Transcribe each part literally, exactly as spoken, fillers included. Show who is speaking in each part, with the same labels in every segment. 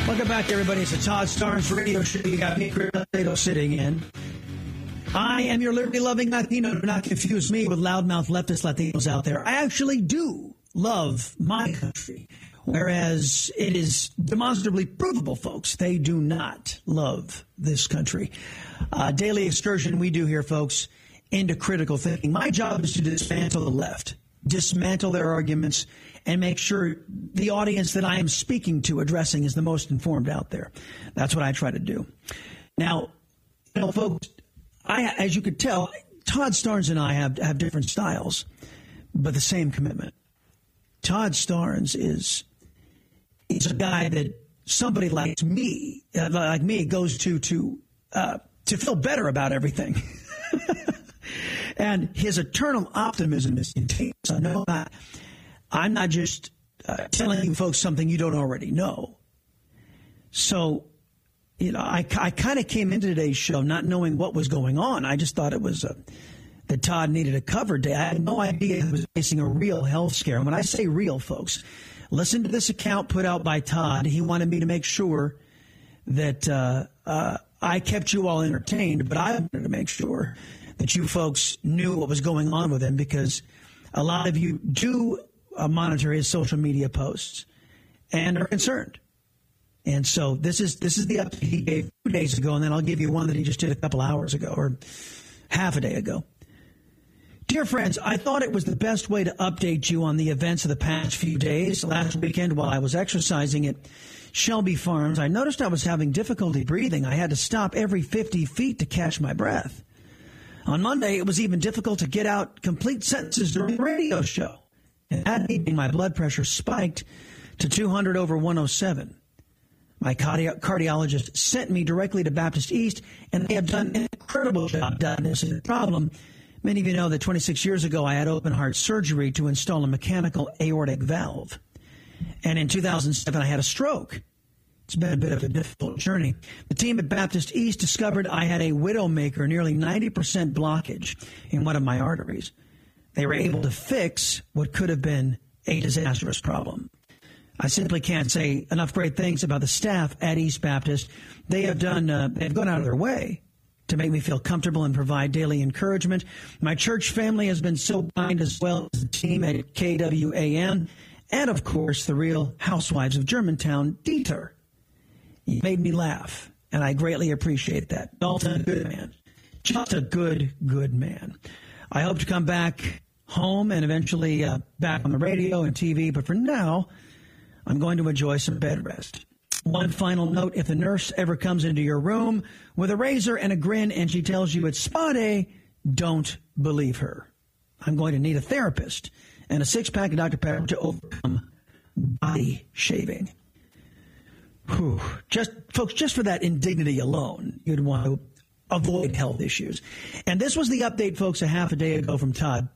Speaker 1: Welcome back, everybody. It's the Todd Starnes Radio Show. You got me, Chris Latino, sitting in. I am your liberty-loving Latino. Do not confuse me with loudmouth leftist Latinos out there. I actually do love my country, whereas it is demonstrably provable, folks, they do not love this country. Uh, daily excursion we do here, folks, into critical thinking. My job is to dismantle the left, dismantle their arguments, and make sure the audience that I am speaking to, addressing, is the most informed out there. That's what I try to do. Now, you know, folks, I, as you could tell, Todd Starnes and I have, have different styles, but the same commitment. Todd Starnes is he's a guy that somebody like me, uh, like me, goes to to uh, to feel better about everything. And his eternal optimism is contagious. I know that. I'm not just uh, telling you folks something you don't already know. So, you know, I, I kind of came into today's show not knowing what was going on. I just thought it was a, that Todd needed a cover day. I had no idea he was facing a real health scare. And when I say real, folks, listen to this account put out by Todd. He wanted me to make sure that uh, uh, I kept you all entertained, but I wanted to make sure that you folks knew what was going on with him, because a lot of you do uh, monitor his social media posts and are concerned. And so this is this is the update he gave two days ago, and then I'll give you one that he just did a couple hours ago, or half a day ago. Dear friends, I thought it was the best way to update you on the events of the past few days. Last weekend, while I was exercising at Shelby Farms, I noticed I was having difficulty breathing. I had to stop every fifty feet to catch my breath. On Monday, it was even difficult to get out complete sentences during the radio show. And that evening, my blood pressure spiked to two hundred over one oh seven. My cardi- cardiologist sent me directly to Baptist East, and they have done an incredible job diagnosing the problem. Many of you know that twenty-six years ago, I had open heart surgery to install a mechanical aortic valve. And in two thousand seven, I had a stroke. It's been a bit of a difficult journey. The team at Baptist East discovered I had a widowmaker, nearly ninety percent blockage in one of my arteries. They were able to fix what could have been a disastrous problem. I simply can't say enough great things about the staff at East Baptist. They have done, uh, they've gone out of their way to make me feel comfortable and provide daily encouragement. My church family has been so kind, as well as the team at K W A M, and of course the Real Housewives of Germantown, Dieter. He made me laugh, and I greatly appreciate that. Dalton, a good man. Just a good, good man. I hope to come back home and eventually uh, back on the radio and T V, but for now, I'm going to enjoy some bed rest. One final note: if the nurse ever comes into your room with a razor and a grin and she tells you it's spa day, don't believe her. I'm going to need a therapist and a six-pack of Doctor Pepper to overcome body shaving. Whew. Just, folks, just for that indignity alone, you'd want to avoid health issues. And this was the update, folks, a half a day ago from Todd.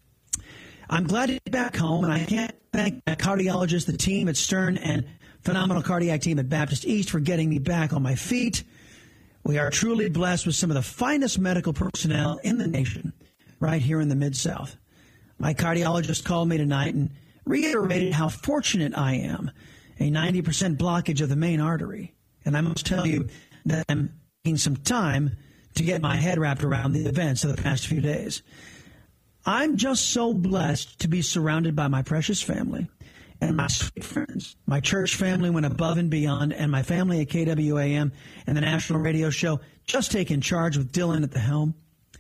Speaker 1: I'm glad to be back home, and I can't thank my cardiologist, the team at Stern, and phenomenal cardiac team at Baptist East for getting me back on my feet. We are truly blessed with some of the finest medical personnel in the nation right here in the Mid-South. My cardiologist called me tonight and reiterated how fortunate I am. A ninety percent blockage of the main artery. And I must tell you that I'm taking some time to get my head wrapped around the events of the past few days. I'm just so blessed to be surrounded by my precious family and my sweet friends. My church family went above and beyond, and my family at K W A M and the national radio show just taking charge with Dylan at the helm.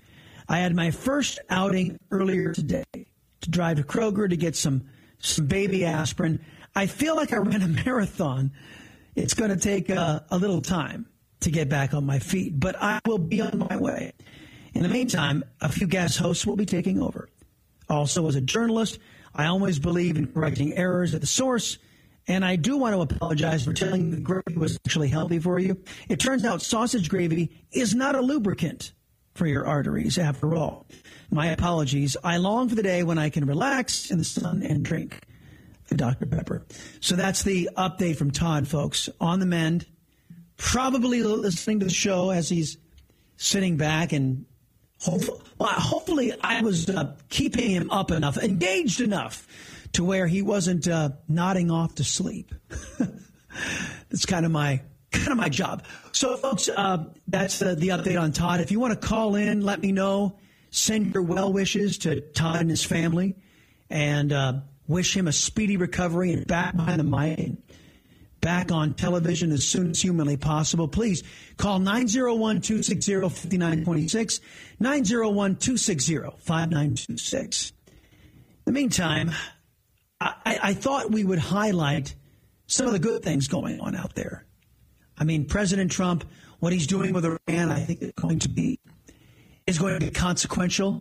Speaker 1: I had my first outing earlier today to drive to Kroger to get some, some baby aspirin. I feel like I ran a marathon. It's going to take a, a little time to get back on my feet, but I will be on my way. In the meantime, a few guest hosts will be taking over. Also, as a journalist, I always believe in correcting errors at the source, and I do want to apologize for telling you the gravy was actually healthy for you. It turns out sausage gravy is not a lubricant for your arteries, after all. My apologies. I long for the day when I can relax in the sun and drink Doctor Pepper. So that's the update from Todd, folks. On the mend, probably listening to the show as he's sitting back, and hopefully, well, hopefully I was uh, keeping him up enough, engaged enough, to where he wasn't uh, nodding off to sleep. It's kind of my kind of my job. So, folks, uh, that's uh, the update on Todd. If you want to call in, let me know. Send your well wishes to Todd and his family, and uh, wish him a speedy recovery and back behind the mic and back on television as soon as humanly possible. Please call nine oh one, two six zero, five nine two six, nine oh one, two six zero, five nine two six. In the meantime, I, I thought we would highlight some of the good things going on out there. I mean, President Trump, what he's doing with Iran, I think is going to be is going to be consequential.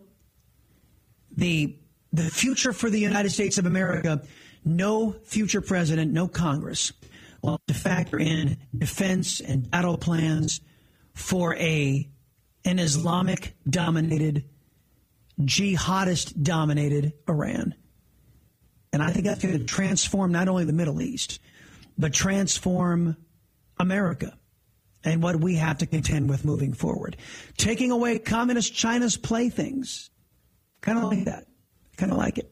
Speaker 1: The the future for the United States of America, no future president, no Congress will have to factor in defense and battle plans for a an Islamic dominated, jihadist dominated Iran. And I think that's going to transform not only the Middle East, but transform America and what we have to contend with moving forward. Taking away communist China's playthings. Kind of like that. Kind of like it.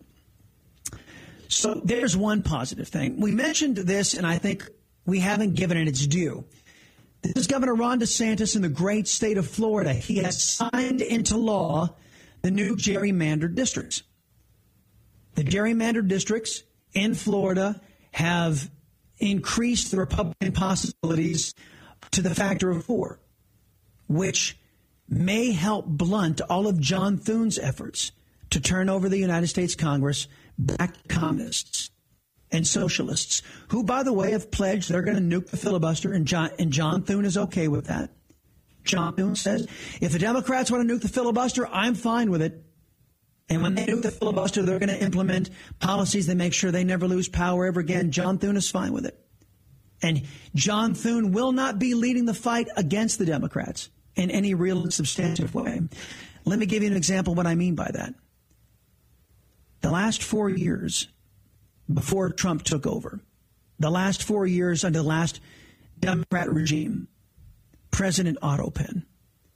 Speaker 1: So there's one positive thing. We mentioned this, and I think we haven't given it its due. This is Governor Ron DeSantis in the great state of Florida. He has signed into law the new gerrymandered districts. The gerrymandered districts in Florida have increased the Republican possibilities to the factor of four, which may help blunt all of John Thune's efforts to turn over the United States Congress back to communists and socialists, who, by the way, have pledged they're going to nuke the filibuster, and John, and John Thune is okay with that. John Thune says, if the Democrats want to nuke the filibuster, I'm fine with it. And when they nuke the filibuster, they're going to implement policies that make sure they never lose power ever again. John Thune is fine with it. And John Thune will not be leading the fight against the Democrats in any real and substantive way. Let me give you an example of what I mean by that. The last four years before Trump took over, the last four years under the last Democrat regime, President Otto Penn,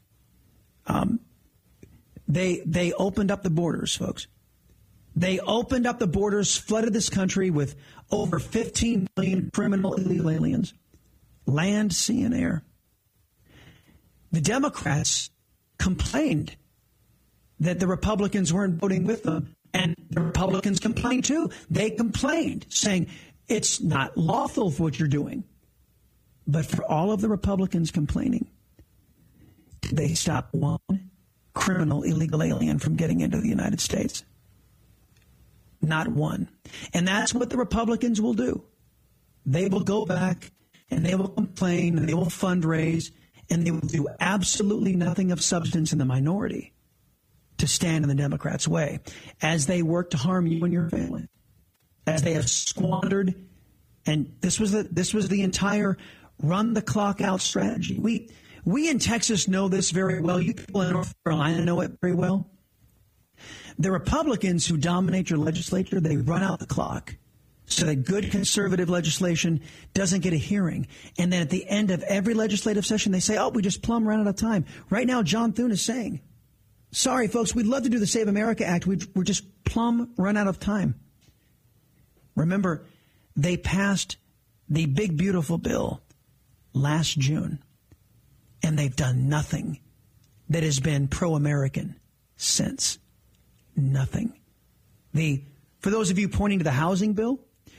Speaker 1: um, They they opened up the borders, folks. They opened up the borders, flooded this country with over fifteen million criminal illegal aliens, land, sea, and air. The Democrats complained that the Republicans weren't voting with them, and the Republicans complained too. They complained, saying it's not lawful for what you're doing. But for all of the Republicans complaining, did they stop one criminal illegal alien from getting into the United States? Not one. And that's what the Republicans will do. They will go back and they will complain and they will fundraise and they will do absolutely nothing of substance in the minority to stand in the Democrats' way as they work to harm you and your family, as they have squandered. And this was the this was the entire run the clock out strategy. We We in Texas know this very well. You people in North Carolina know it very well. The Republicans who dominate your legislature, they run out the clock so that good conservative legislation doesn't get a hearing. And then at the end of every legislative session, they say, oh, we just plumb ran out of time. Right now, John Thune is saying, sorry, folks, we'd love to do the Save America Act. We're just plumb run out of time. Remember, they passed the big, beautiful bill last June. And they've done nothing that has been pro-American since. Nothing. The for those of you pointing to the housing bill,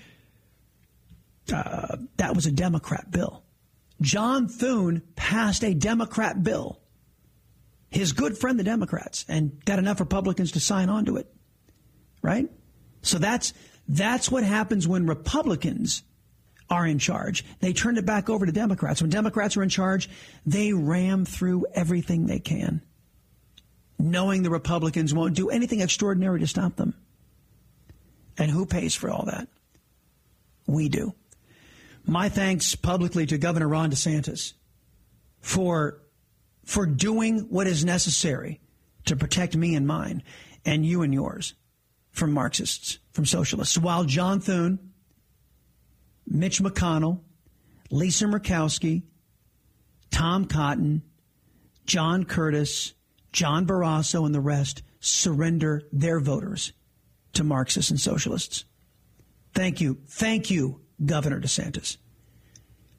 Speaker 1: uh, that was a Democrat bill. John Thune passed a Democrat bill. His good friend, the Democrats, and got enough Republicans to sign on to it. Right? So that's that's what happens when Republicans are in charge. They turned it back over to Democrats. When Democrats are in charge, they ram through everything they can, knowing the Republicans won't do anything extraordinary to stop them. And who pays for all that? We do. My thanks publicly to Governor Ron DeSantis for, for doing what is necessary to protect me and mine, and you and yours, from Marxists, from socialists. While John Thune, Mitch McConnell, Lisa Murkowski, Tom Cotton, John Curtis, John Barrasso, and the rest surrender their voters to Marxists and socialists. Thank you. Thank you, Governor DeSantis.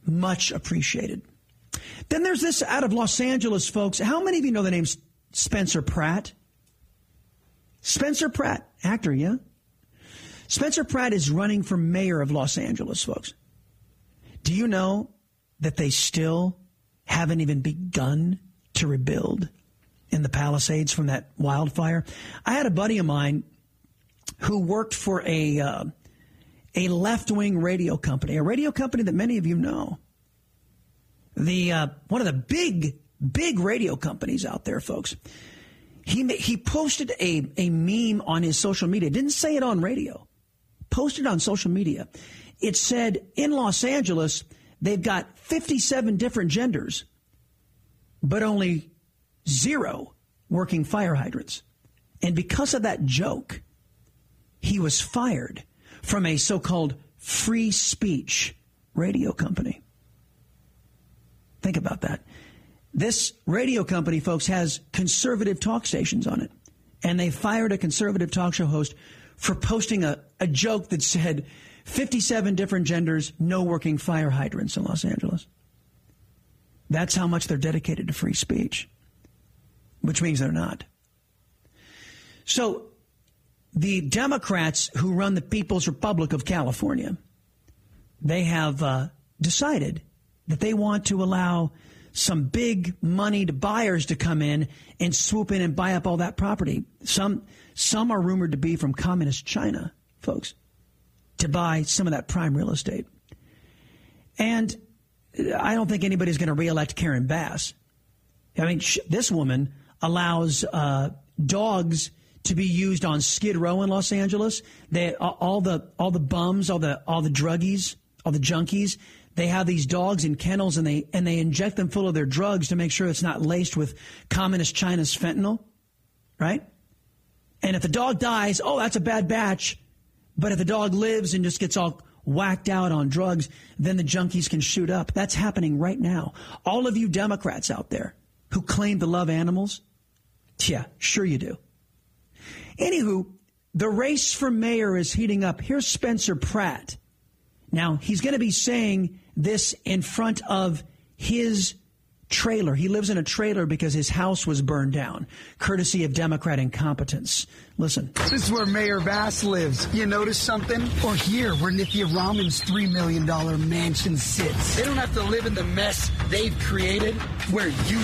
Speaker 1: Much appreciated. Then there's this out of Los Angeles, folks. How many of you know the name Spencer Pratt? Spencer Pratt, actor, yeah? Spencer Pratt is running for mayor of Los Angeles, folks. Do you know that they still haven't even begun to rebuild in the Palisades from that wildfire? I had a buddy of mine who worked for a uh, a left-wing radio company, a radio company that many of you know. The uh, one of the big, big radio companies out there, folks. He he posted a, a meme on his social media. Didn't say it on radio. Posted on social media. It said, in Los Angeles, they've got fifty-seven different genders, but only zero working fire hydrants. And because of that joke, he was fired from a so-called free speech radio company. Think about that. This radio company, folks, has conservative talk stations on it. And they fired a conservative talk show host for posting a, a joke that said fifty-seven different genders, no working fire hydrants in Los Angeles. That's how much they're dedicated to free speech, which means they're not. So the Democrats who run the People's Republic of California, they have uh, decided that they want to allow some big moneyed buyers to come in and swoop in and buy up all that property. Some some are rumored to be from communist China, folks, to buy some of that prime real estate. And I don't think anybody's going to reelect Karen Bass. I mean, sh- this woman allows uh, dogs to be used on Skid Row in Los Angeles. They all the all the bums, all the all the druggies, all the junkies. They have these dogs in kennels, and they and they inject them full of their drugs to make sure it's not laced with communist China's fentanyl, right? And if the dog dies, oh, that's a bad batch. But if the dog lives and just gets all whacked out on drugs, then the junkies can shoot up. That's happening right now. All of you Democrats out there who claim to love animals, yeah, sure you do. Anywho, the race for mayor is heating up. Here's Spencer Pratt. Now, he's going to be saying this in front of his trailer. He lives in a trailer because his house was burned down, courtesy of Democrat incompetence. Listen.
Speaker 2: This is where Mayor Bass lives. You notice something? Or here, where Nithya Raman's three million dollars mansion sits. They don't have to live in the mess they've created where you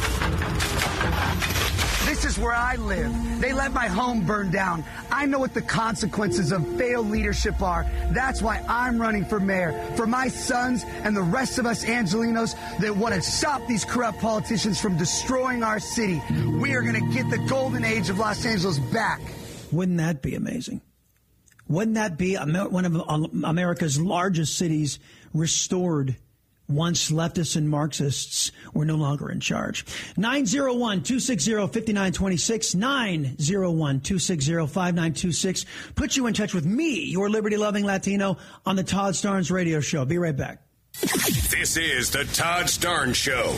Speaker 2: live. This is where I live. They let my home burn down. I know what the consequences of failed leadership are. That's why I'm running for mayor. For my sons and the rest of us Angelinos that want to stop these corrupt politicians from destroying our city. We are going to get the golden age of Los Angeles back.
Speaker 1: Wouldn't that be amazing? Wouldn't that be one of America's largest cities restored once leftists and Marxists were no longer in charge? nine oh one, two six zero, five nine two six, nine oh one, two six zero, five nine two six. Put you in touch with me, your liberty-loving Latino, on the Todd Starnes Radio Show. Be right back.
Speaker 3: This is the Todd Starnes Show.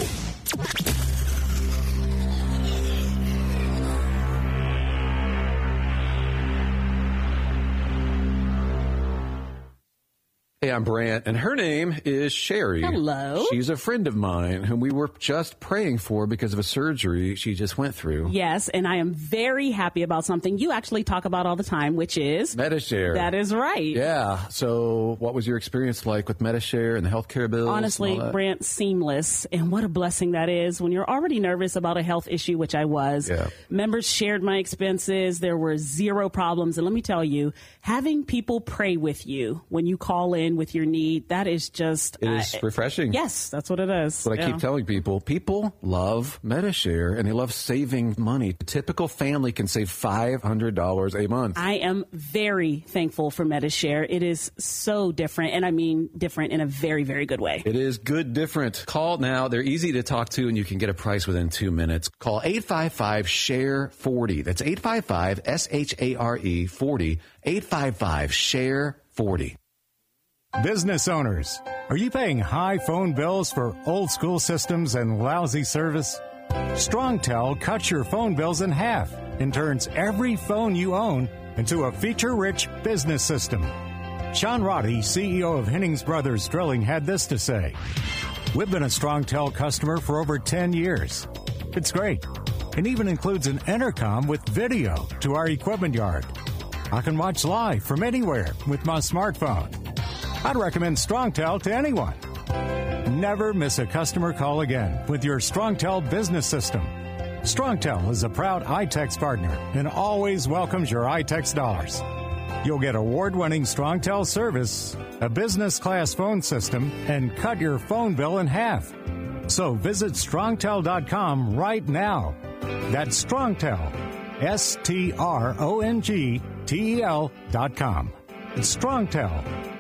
Speaker 4: Hey, I'm Brant, and her name is Sherry.
Speaker 5: Hello.
Speaker 4: She's a friend of mine whom we were just praying for because of a surgery she just went through.
Speaker 5: Yes, and I am very happy about something you actually talk about all the time, which is
Speaker 4: Medi-Share.
Speaker 5: That is right.
Speaker 4: Yeah. So what was your experience like with Medi-Share and the healthcare bills?
Speaker 5: Honestly, Brant, seamless. And what a blessing that is when you're already nervous about a health issue, which I was.
Speaker 4: Yeah.
Speaker 5: Members shared my expenses. There were zero problems. And let me tell you, having people pray with you when you call in with your need, that is just
Speaker 4: it is uh, refreshing.
Speaker 5: Yes, that's what it is.
Speaker 4: That's what yeah. I keep telling people. People love Medi-Share and they love saving money. A typical family can save five hundred dollars a month.
Speaker 5: I am very thankful for Medi-Share. It is so different, and I mean different in a very, very good way.
Speaker 4: It is good different. Call now. They're easy to talk to, and you can get a price within two minutes. Call eight five five, S H A R E, forty. That's eight five five, S H A R E, forty. eight five five, S H A R E, forty.
Speaker 6: Business owners, are you paying high phone bills for old school systems and lousy service? StrongTel cuts your phone bills in half and turns every phone you own into a feature-rich business system. Sean Roddy, C E O of Hennings Brothers Drilling, had this to say. We've been a StrongTel customer for over ten years. It's great. It even includes an intercom with video to our equipment yard. I can watch live from anywhere with my smartphone. I'd recommend StrongTel to anyone. Never miss a customer call again with your StrongTel business system. StrongTel is a proud iTex partner and always welcomes your iTex dollars. You'll get award-winning StrongTel service, a business-class phone system, and cut your phone bill in half. So visit strongtel dot com right now. That's StrongTel, S T R O N G T E L dot com. It's StrongTel.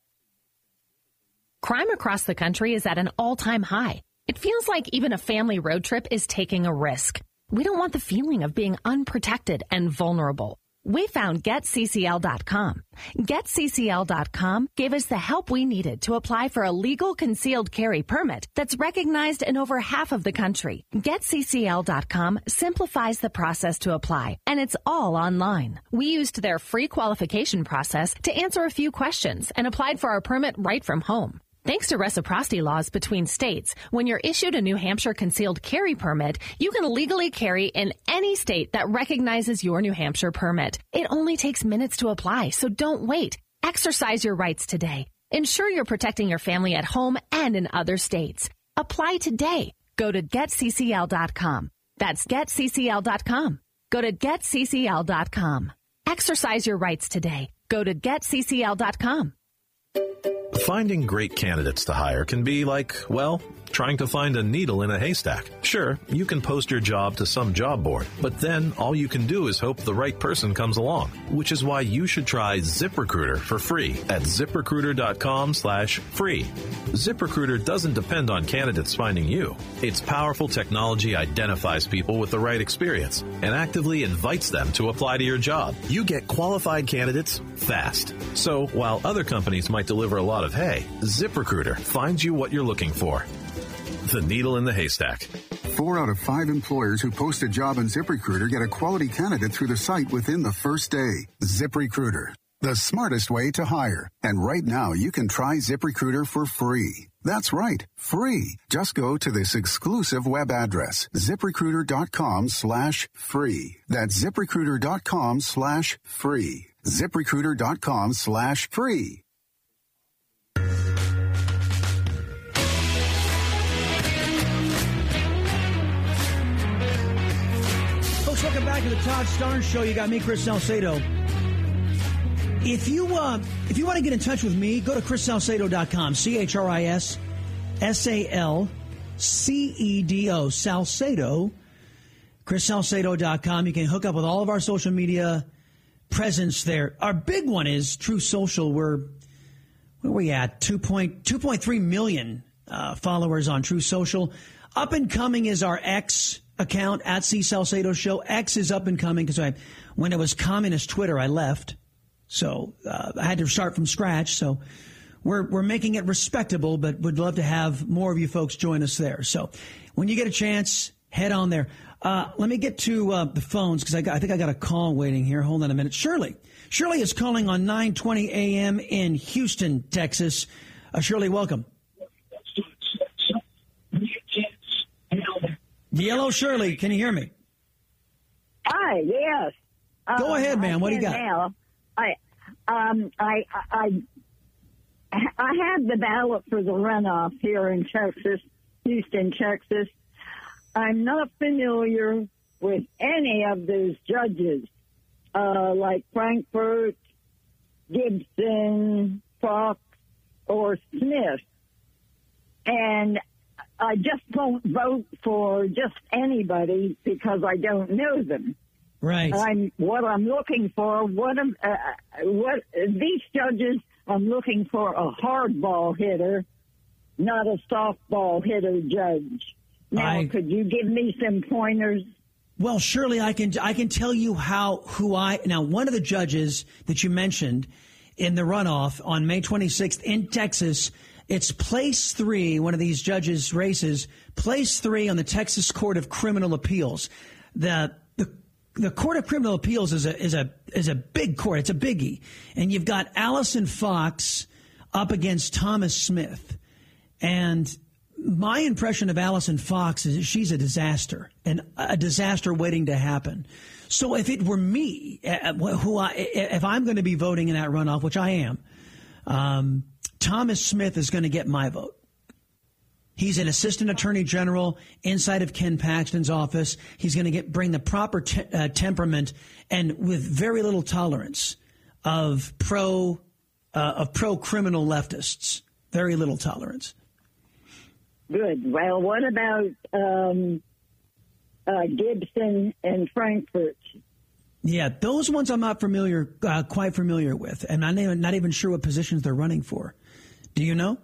Speaker 7: Crime across the country is at an all-time high. It feels like even a family road trip is taking a risk. We don't want the feeling of being unprotected and vulnerable. We found Get C C L dot com. Get C C L dot com gave us the help we needed to apply for a legal concealed carry permit that's recognized in over half of the country. Get C C L dot com simplifies the process to apply, and it's all online. We used their free qualification process to answer a few questions and applied for our permit right from home. Thanks to reciprocity laws between states, when you're issued a New Hampshire concealed carry permit, you can legally carry in any state that recognizes your New Hampshire permit. It only takes minutes to apply, so don't wait. Exercise your rights today. Ensure you're protecting your family at home and in other states. Apply today. Go to Get C C L dot com. That's Get C C L dot com. Go to Get C C L dot com. Exercise your rights today. Go to Get C C L dot com.
Speaker 8: Finding great candidates to hire can be like, well, trying to find a needle in a haystack. Sure, you can post your job to some job board, but then all you can do is hope the right person comes along, which is why you should try ZipRecruiter for free at ZipRecruiter.com slash free. ZipRecruiter doesn't depend on candidates finding you. Its powerful technology identifies people with the right experience and actively invites them to apply to your job. You get qualified candidates fast. So while other companies might deliver a lot of hay, ZipRecruiter finds you what you're looking for. The needle in the haystack.
Speaker 9: Four out of five employers who post a job on ZipRecruiter get a quality candidate through the site within the first day. ZipRecruiter, the smartest way to hire. And right now, you can try ZipRecruiter for free. That's right, free. Just go to this exclusive web address, ZipRecruiter.com slash free. That's ZipRecruiter.com slash free. ZipRecruiter.com slash free.
Speaker 1: Welcome back to the Todd Starnes Show. You got me, Chris Salcedo. If you uh, if you want to get in touch with me, go to chris salcedo dot com. C H R I S S A L C E D O. Salcedo. chris salcedo dot com. You can hook up with all of our social media presence there. Our big one is True Social. We're, where are we at? two point three million uh, followers on True Social. Up and coming is our X account at C Salcedo Show. X is up and coming because I, when it was communist Twitter, I left. So uh, I had to start from scratch. So we're we're making it respectable, but would love to have more of you folks join us there. So when you get a chance, head on there. Uh, let me get to uh, the phones because I, got, I think I got a call waiting here. Hold on a minute. Shirley. Shirley is calling on nine twenty a.m. in Houston, Texas. Uh, Shirley, welcome. Yellow Shirley, can you hear me?
Speaker 10: Hi, yes.
Speaker 1: Go
Speaker 10: um,
Speaker 1: ahead, ma'am. What do you got?
Speaker 10: Now. I, um, I, I, I had the ballot for the runoff here in Texas, Houston, Texas. I'm not familiar with any of those judges, uh, like Frankfurt, Gibson, Fox, or Smith. And I just won't vote for just anybody because I don't know them.
Speaker 1: Right.
Speaker 10: I'm what I'm looking for. What am, uh, what these judges? I'm looking for a hardball hitter, not a softball hitter judge. Now,
Speaker 1: I,
Speaker 10: could you give me some pointers?
Speaker 1: Well, surely I can. I can tell you how who I now. One of the judges that you mentioned in the runoff on May twenty-sixth in Texas. It's place three, one of these judges' races, place three on the Texas Court of Criminal Appeals. The, the the Court of Criminal Appeals is a is a is a big court. It's a biggie, and you've got Allison Fox up against Thomas Smith, and my impression of Allison Fox is that she's a disaster, and a disaster waiting to happen. So if it were me, who I, if I'm going to be voting in that runoff, which I am, um, Thomas Smith is going to get my vote. He's an assistant attorney general inside of Ken Paxton's office. He's going to get bring the proper te- uh, temperament and with very little tolerance of pro uh, of pro criminal leftists. Very little tolerance.
Speaker 10: Good. Well, what about um, uh, Gibson and Frankfurt?
Speaker 1: Yeah, those ones I'm not familiar, uh, quite familiar with, and I'm not even, not even sure what positions they're running for. Do you know?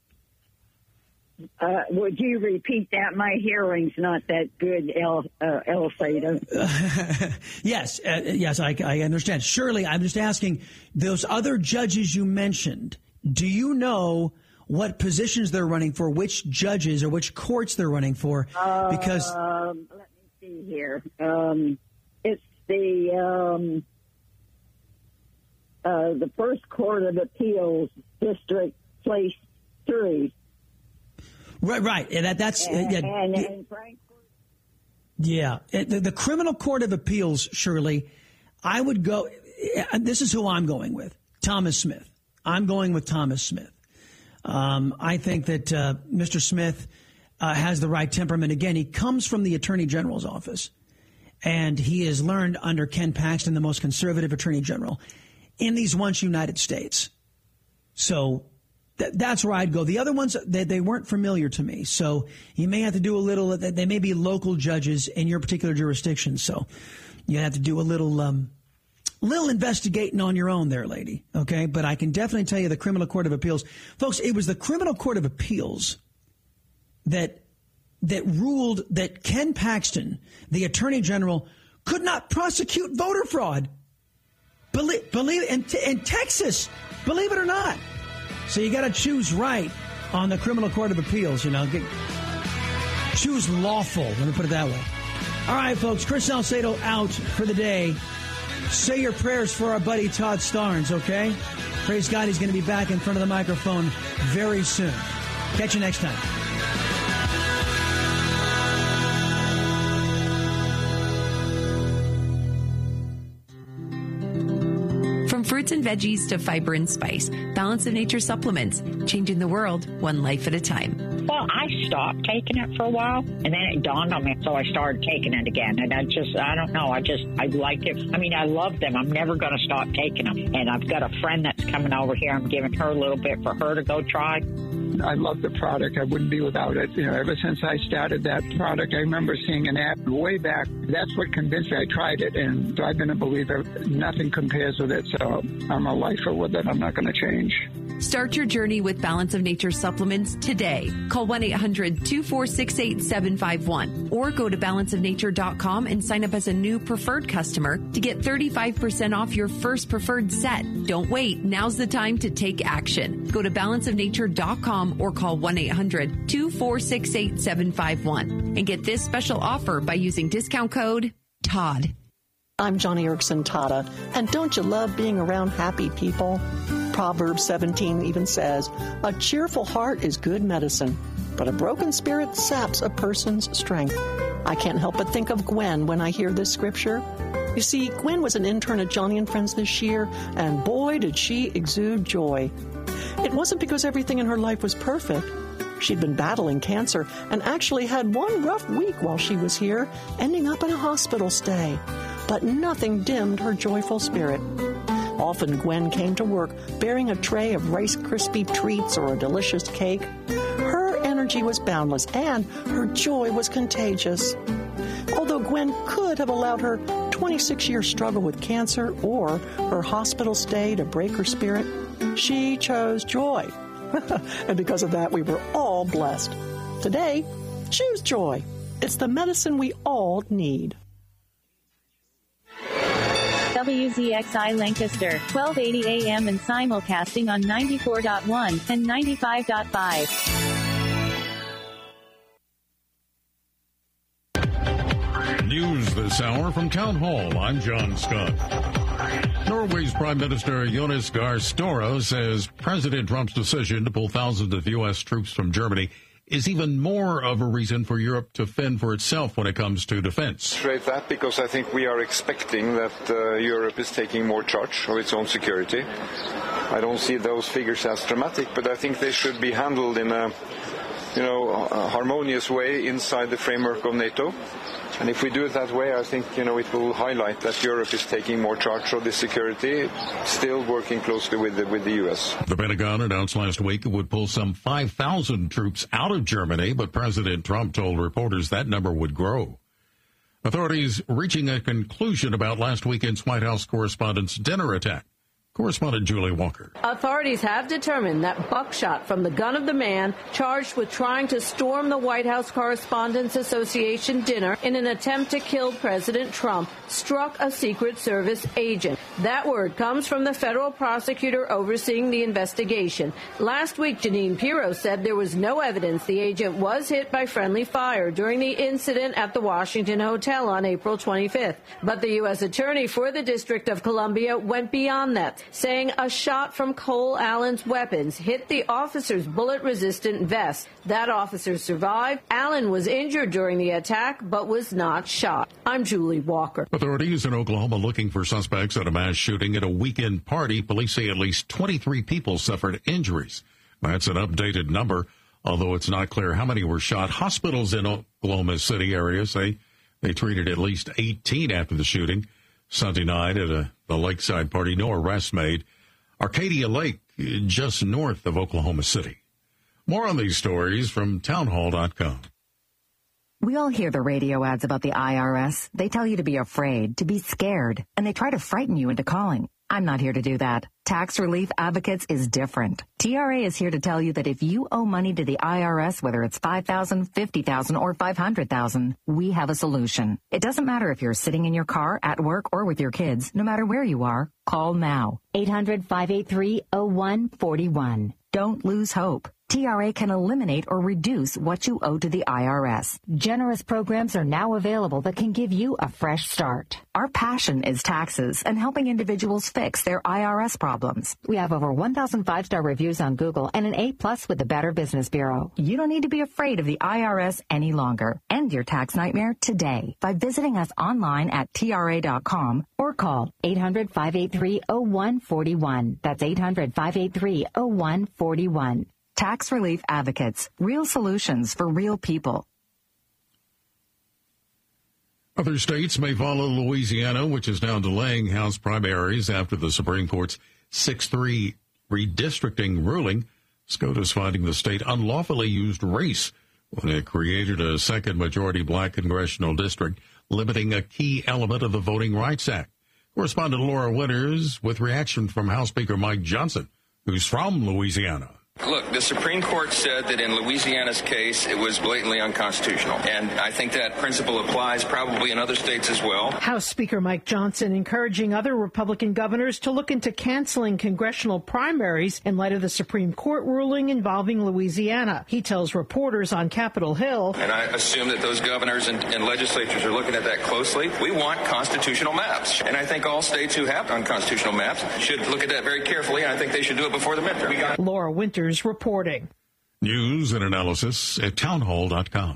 Speaker 10: Uh, would you repeat that? My hearing's not that good, El, uh, Elfreda.
Speaker 1: yes, uh, yes, I, I understand. Shirley, I'm just asking, those other judges you mentioned, do you know what positions they're running for, which judges or which courts they're running for? Because
Speaker 10: um, let me see here. Um, it's the um, uh, the First Court of Appeals, District Place Three.
Speaker 1: Right, right. And that, that's
Speaker 10: and,
Speaker 1: uh, yeah,
Speaker 10: and, and Frankfurt.
Speaker 1: Yeah, the, the Criminal Court of Appeals, Shirley. I would go. This is who I'm going with: Thomas Smith. I'm going with Thomas Smith. Um, I think that uh, Mister Smith uh, has the right temperament. Again, he comes from the Attorney General's office, and he has learned under Ken Paxton, the most conservative Attorney General in these once United States. So th- that's where I'd go. The other ones, they, they weren't familiar to me. So you may have to do a little, they may be local judges in your particular jurisdiction. So you have to do a little... Um, Little investigating on your own there, lady, okay? But I can definitely tell you the Criminal Court of Appeals. Folks, it was the Criminal Court of Appeals that that ruled that Ken Paxton, the Attorney General, could not prosecute voter fraud. Believe, believe in, in Texas, believe it or not. So you got to choose right on the Criminal Court of Appeals, you know. Get, choose lawful, let me put it that way. All right, folks, Chris Salcedo out for the day. Say your prayers for our buddy Todd Starnes, okay? Praise God, he's going to be back in front of the microphone very soon. Catch you next time.
Speaker 11: From fruits and veggies to fiber and spice, Balance of Nature supplements, changing the world one life at a time.
Speaker 12: Well, I stopped taking it for a while, and then it dawned on me, so I started taking it again. And I just, I don't know, I just, I like it. I mean, I love them. I'm never going to stop taking them. And I've got a friend that's coming over here. I'm giving her a little bit for her to go try.
Speaker 13: I love the product. I wouldn't be without it. You know, ever since I started that product, I remember seeing an ad way back. That's what convinced me. I tried it, and I've been a believer. Nothing compares with it, so I'm a lifer with it. I'm not going to change.
Speaker 11: Start your journey with Balance of Nature supplements today. Call one eight hundred two four six eight seven five one or go to balance of nature dot com and sign up as a new preferred customer to get thirty-five percent off your first preferred set. Don't wait. Now's the time to take action. Go to balance of nature dot com or call one eight hundred two four six eight seven five one and get this special offer by using discount code Todd.
Speaker 14: I'm Johnny Erickson Tata, and don't you love being around happy people? Proverbs seventeen even says, a cheerful heart is good medicine, but a broken spirit saps a person's strength. I can't help but think of Gwen when I hear this scripture. You see, Gwen was an intern at Johnny and Friends this year, and boy, did she exude joy. It wasn't because everything in her life was perfect. She'd been battling cancer and actually had one rough week while she was here, ending up in a hospital stay. But nothing dimmed her joyful spirit. Often Gwen came to work bearing a tray of Rice Krispie treats or a delicious cake. Her energy was boundless and her joy was contagious. Although Gwen could have allowed her twenty-six-year struggle with cancer or her hospital stay to break her spirit, she chose joy. And because of that, we were all blessed. Today, choose joy. It's the medicine we all need.
Speaker 15: W Z X I Lancaster, twelve eighty A M and simulcasting on ninety-four point one and ninety-five point five.
Speaker 16: News this hour from Town Hall. I'm John Scott. Norway's Prime Minister Jonas Gahr Støre says President Trump's decision to pull thousands of U S troops from Germany is even more of a reason for Europe to fend for itself when it comes to defense.
Speaker 17: Straight that because I think we are expecting that uh, Europe is taking more charge of its own security. I don't see those figures as dramatic, but I think they should be handled in a, you know, a harmonious way inside the framework of NATO. And if we do it that way, I think, you know, it will highlight that Europe is taking more charge of the security, still working closely with the, with the U S.
Speaker 16: The Pentagon announced last week it would pull some five thousand troops out of Germany, but President Trump told reporters that number would grow. Authorities reaching a conclusion about last weekend's White House Correspondents' Dinner attack. Correspondent Julie Walker.
Speaker 18: Authorities have determined that buckshot from the gun of the man charged with trying to storm the White House Correspondents Association dinner in an attempt to kill President Trump struck a Secret Service agent. That word comes from the federal prosecutor overseeing the investigation. Last week, Jeanine Pirro said there was no evidence the agent was hit by friendly fire during the incident at the Washington Hotel on April twenty-fifth. But the U S attorney for the District of Columbia went beyond that, saying a shot from Cole Allen's weapons hit the officer's bullet-resistant vest. That officer survived. Allen was injured during the attack, but was not shot. I'm Julie Walker.
Speaker 16: Authorities in Oklahoma looking for suspects at a mass shooting at a weekend party. Police say at least twenty-three people suffered injuries. That's an updated number, although it's not clear how many were shot. Hospitals in Oklahoma City area say they treated at least eighteen after the shooting Sunday night at a, the Lakeside party. No arrests made. Arcadia Lake, just north of Oklahoma City. More on these stories from townhall dot com.
Speaker 19: We all hear the radio ads about the I R S. They tell you to be afraid, to be scared, and they try to frighten you into calling. I'm not here to do that. Tax Relief Advocates is different. T R A is here to tell you that if you owe money to the I R S, whether it's five thousand dollars, fifty thousand dollars, or five hundred thousand dollars, we have a solution. It doesn't matter if you're sitting in your car, at work, or with your kids. No matter where you are, call now. eight hundred, five eight three, oh one four one. Don't lose hope. T R A can eliminate or reduce what you owe to the I R S. Generous programs are now available that can give you a fresh start. Our passion is taxes and helping individuals fix their I R S problems. We have over one thousand five-star reviews on Google and an A-plus with the Better Business Bureau. You don't need to be afraid of the I R S any longer. End your tax nightmare today by visiting us online at T R A dot com or call eight hundred, five eight three, oh one four one. That's eight hundred, five eight three, oh one four one. Tax Relief Advocates, real solutions for real people.
Speaker 16: Other states may follow Louisiana, which is now delaying House primaries after the Supreme Court's six three redistricting ruling. SCOTUS finding the state unlawfully used race when it created a second majority black congressional district, limiting a key element of the Voting Rights Act. Correspondent Laura Winters with reaction from House Speaker Mike Johnson, who's from Louisiana.
Speaker 20: Look, the Supreme Court said that in Louisiana's case, it was blatantly unconstitutional. And I think that principle applies probably in other states as well.
Speaker 21: House Speaker Mike Johnson encouraging other Republican governors to look into canceling congressional primaries in light of the Supreme Court ruling involving Louisiana. He tells reporters on Capitol Hill.
Speaker 20: And I assume that those governors and, and legislatures are looking at that closely. We want constitutional maps. And I think all states who have unconstitutional maps should look at that very carefully. And I think they should do it before the midterm. Got-
Speaker 21: Laura Winters reporting.
Speaker 16: News and analysis at townhall dot com.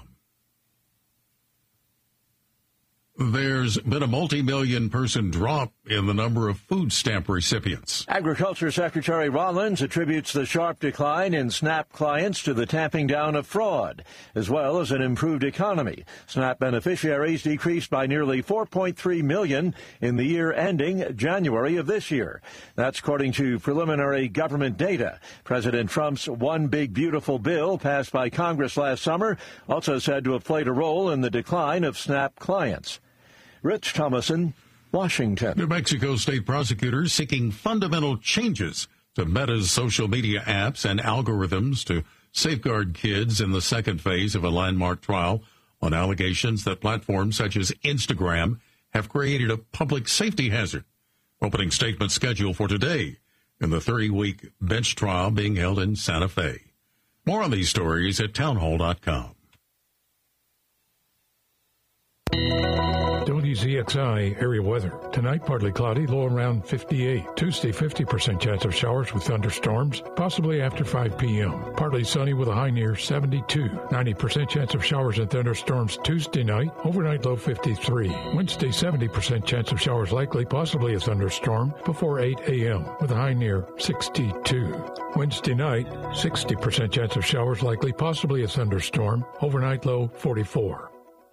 Speaker 16: There's been a multi-million person drop in the number of food stamp recipients.
Speaker 22: Agriculture Secretary Rollins attributes the sharp decline in SNAP clients to the tamping down of fraud, as well as an improved economy. SNAP beneficiaries decreased by nearly four point three million in the year ending January of this year. That's according to preliminary government data. President Trump's One Big Beautiful bill passed by Congress last summer also said to have played a role in the decline of SNAP clients. Rich Thomason, Washington.
Speaker 16: New Mexico state prosecutors seeking fundamental changes to Meta's social media apps and algorithms to safeguard kids in the second phase of a landmark trial on allegations that platforms such as Instagram have created a public safety hazard. Opening statement scheduled for today in the thirty-week bench trial being held in Santa Fe. More on these stories at townhall dot com.
Speaker 2: W Z X I area weather. Tonight, partly cloudy, low around fifty-eight. Tuesday, fifty percent chance of showers with thunderstorms, possibly after five p.m. Partly sunny with a high near seventy-two. ninety percent chance of showers and thunderstorms Tuesday night, overnight low fifty-three. Wednesday, seventy percent chance of showers likely, possibly a thunderstorm, before eight a.m. with a high near sixty-two. Wednesday night, sixty percent chance of showers likely, possibly a thunderstorm, overnight low forty-four.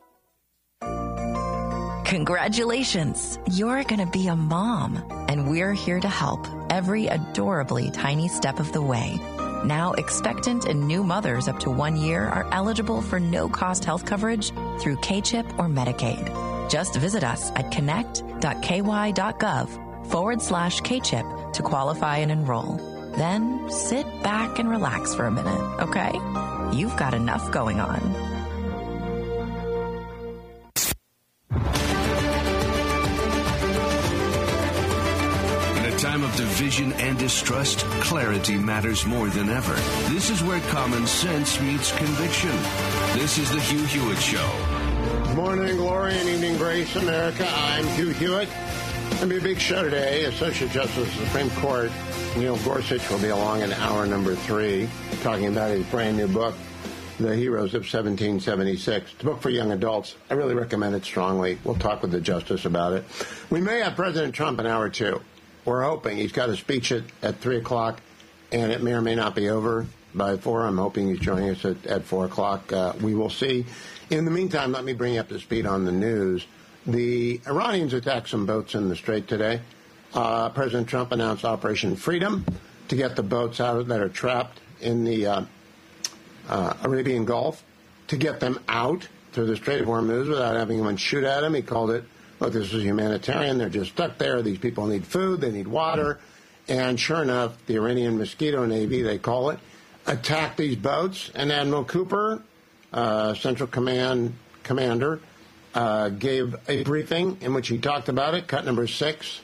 Speaker 3: Congratulations! You're going to be a mom, and we're here to help every adorably tiny step of the way. Now, expectant and new mothers up to one year are eligible for no-cost health coverage through K-CHIP or Medicaid. Just visit us at connect.ky.gov forward slash K-CHIP to qualify and enroll. Then sit back and relax for a minute, okay? You've got enough going on.
Speaker 23: Time of division and distrust, clarity matters more than ever. This is where common sense meets conviction. This is the Hugh Hewitt Show.
Speaker 24: Morning glory and evening grace, America. I'm Hugh Hewitt. It'll be a big show today. Associate Justice of the Supreme Court Neil Gorsuch will be along in hour number three, talking about his brand new book, The Heroes of seventeen seventy-six. It's a book for young adults. I really recommend it strongly. We'll talk with the justice about it. We may have President Trump in hour two. We're hoping. He's got a speech at, at three o'clock, and it may or may not be over by four. I'm hoping he's joining us at, at four o'clock. Uh, we will see. In the meantime, let me bring you up to speed on the news. The Iranians attacked some boats in the Strait today. Uh, President Trump announced Operation Freedom to get the boats out that are trapped in the uh, uh, Arabian Gulf, to get them out through the Strait of Hormuz without having anyone shoot at them. He called it, look, this is humanitarian. They're just stuck there. These people need food. They need water. And sure enough, the Iranian Mosquito Navy, they call it, attacked these boats. And Admiral Cooper, uh, Central Command commander, uh, gave a briefing in which he talked about it. Cut number six.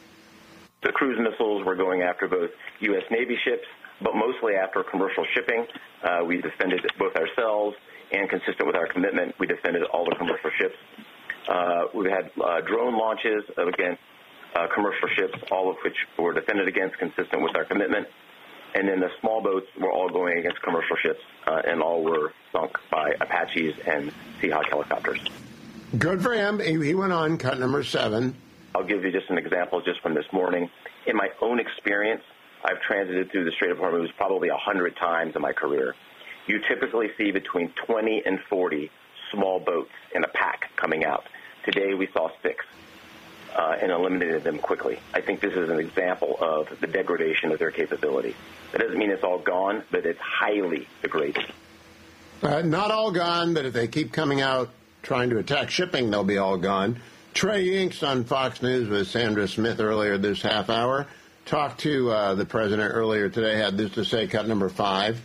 Speaker 25: The cruise missiles were going after both U S. Navy ships, but mostly after commercial shipping. Uh, we defended both ourselves, and consistent with our commitment, we defended all the commercial ships. Uh, we've had uh, drone launches against uh, commercial ships, all of which were defended against, consistent with our commitment. And then the small boats were all going against commercial ships, uh, and all were sunk by Apaches and Seahawk helicopters.
Speaker 24: Good for him. He, he went on, cut number seven.
Speaker 25: I'll give you just an example just from this morning. In my own experience, I've transited through the Strait of Hormuz probably one hundred times in my career. You typically see between twenty and forty small boats in a pack coming out. Today we saw six uh, and eliminated them quickly. I think this is an example of the degradation of their capability. That doesn't mean it's all gone, but it's highly degraded.
Speaker 24: Uh, not all gone, but if they keep coming out trying to attack shipping, they'll be all gone. Trey Yingst on Fox News with Sandra Smith earlier this half hour. Talked to uh, the president earlier today, had this to say, cut number five.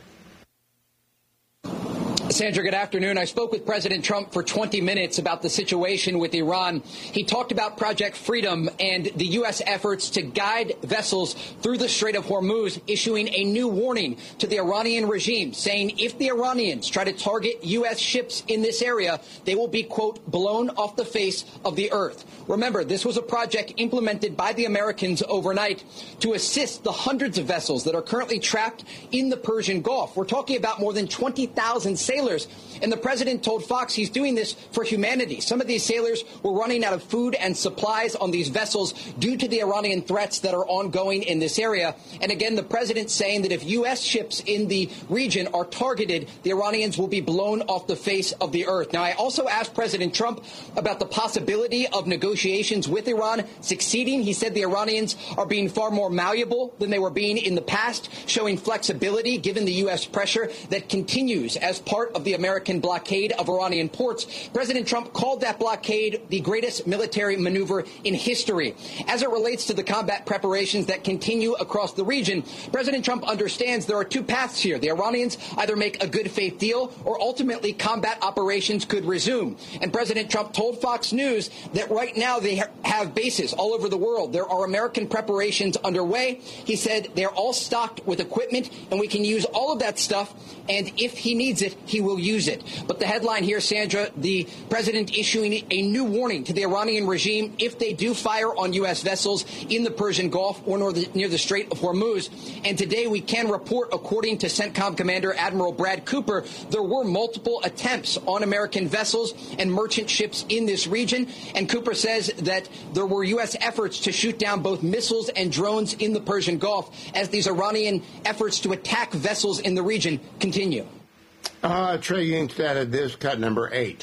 Speaker 26: Sandra, good afternoon. I spoke with President Trump for twenty minutes about the situation with Iran. He talked about Project Freedom and the U S efforts to guide vessels through the Strait of Hormuz, issuing a new warning to the Iranian regime, saying if the Iranians try to target U S ships in this area, they will be, quote, blown off the face of the earth. Remember, this was a project implemented by the Americans overnight to assist the hundreds of vessels that are currently trapped in the Persian Gulf. We're talking about more than twenty thousand sailors. And the president told Fox he's doing this for humanity. Some of these sailors were running out of food and supplies on these vessels due to the Iranian threats that are ongoing in this area. And again, the president saying that if U S ships in the region are targeted, the Iranians will be blown off the face of the earth. Now, I also asked President Trump about the possibility of negotiations with Iran succeeding. He said the Iranians are being far more malleable than they were being in the past, showing flexibility given the U S pressure that continues as part of the American blockade of Iranian ports. President Trump called that blockade the greatest military maneuver in history. As it relates to the combat preparations that continue across the region, President Trump understands there are two paths here. The Iranians either make a good faith deal or ultimately combat operations could resume. And President Trump told Fox News that right now they ha- have bases all over the world. There are American preparations underway. He said they're all stocked with equipment and we can use all of that stuff. And if he needs it, he he will use it. But the headline here, Sandra, the president issuing a new warning to the Iranian regime if they do fire on U S vessels in the Persian Gulf or near the, near the Strait of Hormuz. And today we can report, according to CENTCOM Commander Admiral Brad Cooper, there were multiple attempts on American vessels and merchant ships in this region. And Cooper says that there were U S efforts to shoot down both missiles and drones in the Persian Gulf as these Iranian efforts to attack vessels in the region continue.
Speaker 24: Uh, Trey Yingstad at this, cut number eight.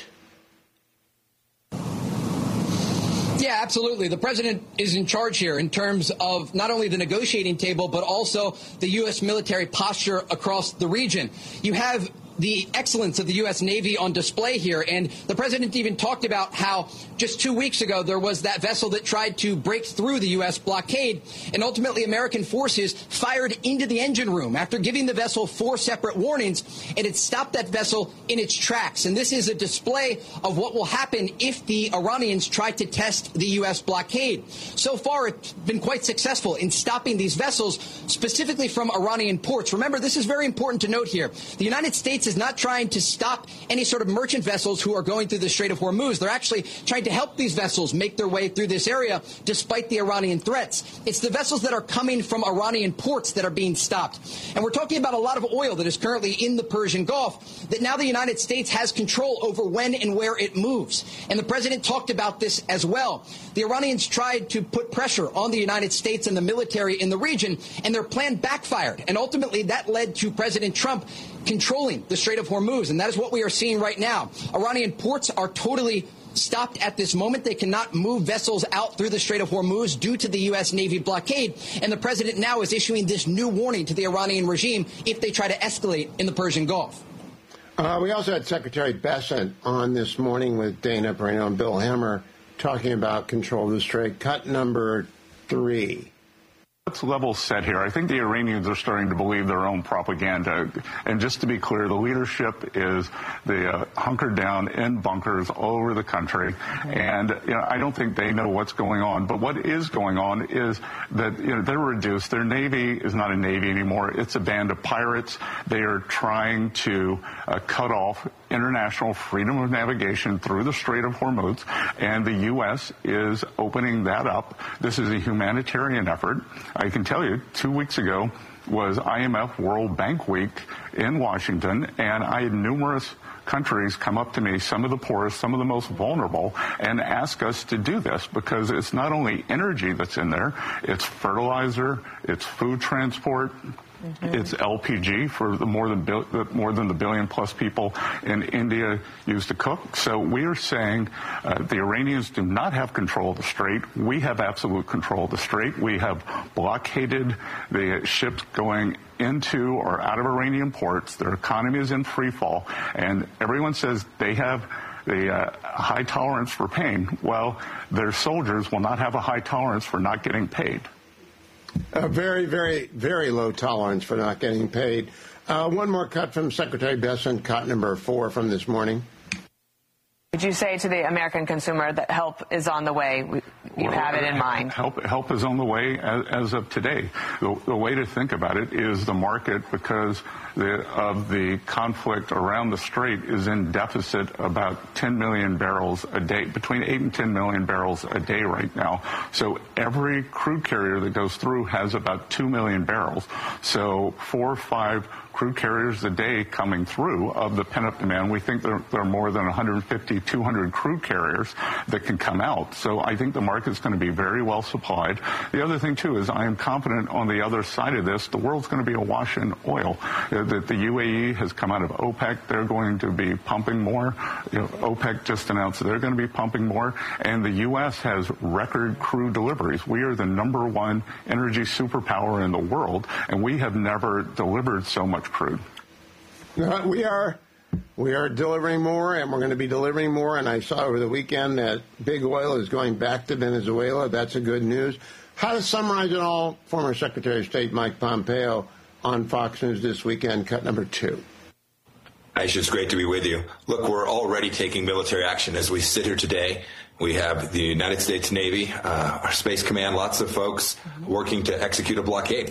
Speaker 26: Yeah, absolutely. The president is in charge here in terms of not only the negotiating table, but also the U S military posture across the region. You have the excellence of the U S Navy on display here. And the president even talked about how just two weeks ago there was that vessel that tried to break through the U S blockade. And ultimately, American forces fired into the engine room after giving the vessel four separate warnings. And it stopped that vessel in its tracks. And this is a display of what will happen if the Iranians try to test the U S blockade. So far, it's been quite successful in stopping these vessels, specifically from Iranian ports. Remember, this is very important to note here. The United States is not trying to stop any sort of merchant vessels who are going through the Strait of Hormuz. They're actually trying to help these vessels make their way through this area despite the Iranian threats. It's the vessels that are coming from Iranian ports that are being stopped. And we're talking about a lot of oil that is currently in the Persian Gulf that now the United States has control over when and where it moves. And the president talked about this as well. The Iranians tried to put pressure on the United States and the military in the region, and their plan backfired. And ultimately, that led to President Trump controlling the Strait of Hormuz, and that is what we are seeing right now. Iranian ports are totally stopped at this moment. They cannot move vessels out through the Strait of Hormuz due to the U S Navy blockade, and the president now is issuing this new warning to the Iranian regime if they try to escalate in the Persian Gulf.
Speaker 24: Uh, we also had Secretary Bessent on this morning with Dana Perino and Bill Hammer talking about control of the Strait. Cut number three.
Speaker 4: Let's level set here. I think the Iranians are starting to believe their own propaganda. And just to be clear, the leadership is the uh, hunkered down in bunkers all over the country. And you know, I don't think they know what's going on. But what is going on is that you know, they're reduced. Their Navy is not a Navy anymore. It's a band of pirates. They are trying to uh, cut off international freedom of navigation through the Strait of Hormuz. And the U S is opening that up. This is a humanitarian effort. I can tell you, two weeks ago was I M F World Bank Week in Washington, and I had numerous countries come up to me, some of the poorest, some of the most vulnerable, and ask us to do this because it's not only energy that's in there, it's fertilizer, it's food transport, Mm-hmm. It's L P G for the more than bil- more than the billion plus people in India use to cook. So we are saying uh, the Iranians do not have control of the Strait. We have absolute control of the Strait. We have blockaded the ships going into or out of Iranian ports. Their economy is in free fall, and everyone says they have the uh, high tolerance for pain. Well, their soldiers will not have a high tolerance for not getting paid.
Speaker 24: A very, very, very low tolerance for not getting paid. Uh, one more cut from Secretary Bessent, cut number four from this morning.
Speaker 5: Would you say to the American consumer that help is on the way? You well, have it in mind.
Speaker 4: Help, help is on the way as, as of today. The, the way to think about it is the market, because the, of the conflict around the Strait, is in deficit about ten million barrels a day, between eight and ten million barrels a day right now. So every crude carrier that goes through has about two million barrels. So four or five crude carriers a day coming through of the pent-up demand. We think there, there are more than one hundred fifty, two hundred crude carriers that can come out. So I think the market's going to be very well supplied. The other thing, too, is I am confident on the other side of this, the world's going to be awash in oil. Uh, the, the U A E has come out of OPEC. They're going to be pumping more. You know, OPEC just announced they're going to be pumping more. And the U S has record crude deliveries. We are the number one energy superpower in the world, and we have never delivered so much crude.
Speaker 24: Uh, we are we are delivering more, and we're going to be delivering more. And I saw over the weekend that big oil is going back to Venezuela. That's a good news. How to summarize it all, former Secretary of State Mike Pompeo on Fox News this weekend, cut number two.
Speaker 6: Aisha, it's great to be with you. Look, we're already taking military action as we sit here today. We have the United States Navy, uh, our Space Command, lots of folks working to execute a blockade.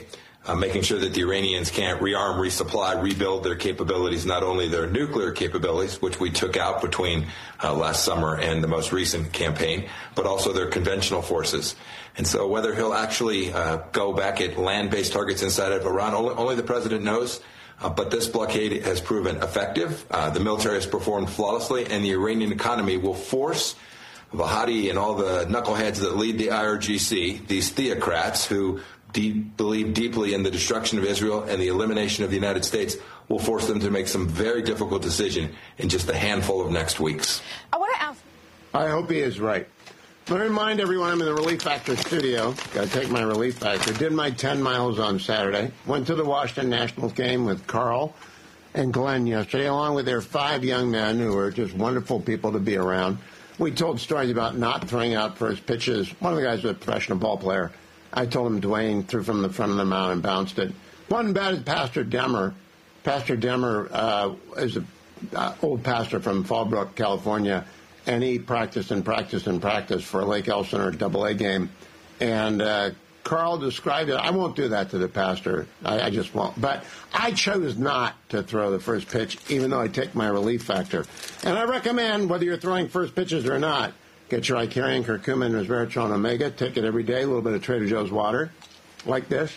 Speaker 6: uh, making sure that the Iranians can't rearm, resupply, rebuild their capabilities, not only their nuclear capabilities, which we took out between uh, last summer and the most recent campaign, but also their conventional forces. And so whether he'll actually uh, go back at land-based targets inside of Iran, only, only the president knows. Uh, but this blockade has proven effective. Uh, the military has performed flawlessly, and the Iranian economy will force Vahadi and all the knuckleheads that lead the I R G C, these theocrats who deep, believe deeply in the destruction of Israel and the elimination of the United States, will force them to make some very difficult decision in just a handful of next weeks.
Speaker 5: I want to ask.
Speaker 24: I hope he is right. Let me remind everyone I'm in the Relief Factor studio. Got to take my Relief Factor. Did my ten miles on Saturday. Went to the Washington Nationals game with Carl and Glenn yesterday, along with their five young men who are just wonderful people to be around. We told stories about not throwing out first pitches. One of the guys was a professional ball player. I told him Dwayne threw from the front of the mound and bounced it. One bad is Pastor Demmer. Pastor Demmer uh, is an uh, old pastor from Fallbrook, California. And he practiced and practiced and practiced for a Lake Elsinore double A game. And uh, Carl described it. I won't do that to the pastor. I, I just won't. But I chose not to throw the first pitch, even though I take my Relief Factor. And I recommend, whether you're throwing first pitches or not, get your Icarian, curcumin, resveratrol, omega. Take it every day. A little bit of Trader Joe's water, like this.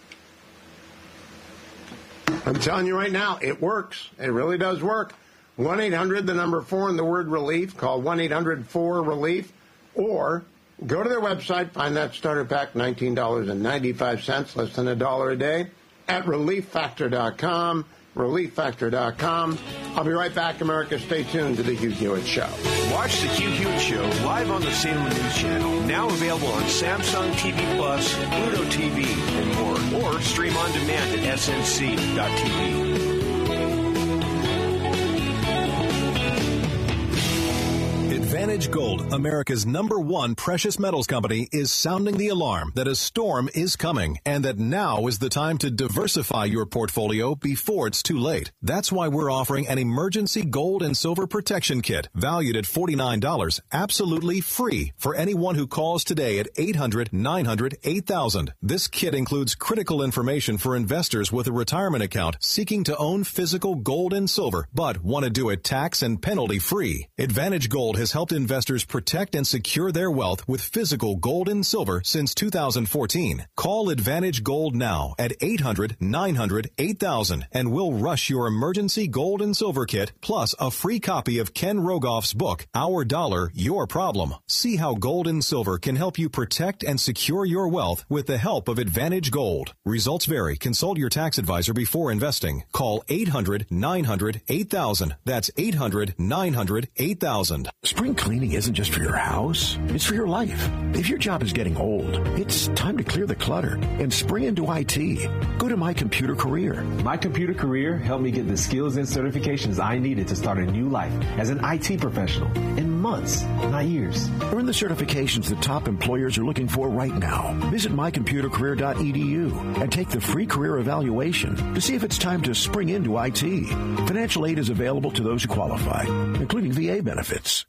Speaker 24: I'm telling you right now, it works. It really does work. one eight hundred, the number four, and the word relief. Call one eight hundred four relief. Or go to their website, find that starter pack, nineteen dollars and ninety-five cents, less than a dollar a day, at relief factor dot com, relief factor dot com. I'll be right back, America. Stay tuned to The Hugh Hewitt Show.
Speaker 23: Watch The Hugh Hewitt Show live on the Salem News Channel. Now available on Samsung T V Plus, Pluto T V, and more. Or stream on demand at S N C dot T V.
Speaker 1: Advantage Gold, America's number one precious metals company, is sounding the alarm that a storm is coming and that now is the time to diversify your portfolio before it's too late. That's why we're offering an emergency gold and silver protection kit valued at forty-nine dollars, absolutely free for anyone who calls today at eight hundred nine hundred eight thousand. This kit includes critical information for investors with a retirement account seeking to own physical gold and silver, but want to do it tax and penalty free. Advantage Gold has helped investors protect and secure their wealth with physical gold and silver since two thousand fourteen. Call Advantage Gold now at eight hundred nine hundred eight thousand and we'll rush your emergency gold and silver kit plus a free copy of Ken Rogoff's book, Our Dollar, Your Problem. See how gold and silver can help you protect and secure your wealth with the help of Advantage Gold. Results vary. Consult your tax advisor before investing. Call eight hundred nine hundred eight thousand. That's eight hundred nine hundred eight thousand.
Speaker 7: Spring cleaning isn't just for your house, it's for your life. If your job is getting old, it's time to clear the clutter and spring into I T. Go to My Computer Career.
Speaker 8: My Computer Career helped me get the skills and certifications I needed to start a new life as an I T professional in months, not years.
Speaker 7: Earn the certifications the top employers are looking for right now. Visit my computer career dot e d u and take the free career evaluation to see if it's time to spring into I T. Financial aid is available to those who qualify, including V A benefits.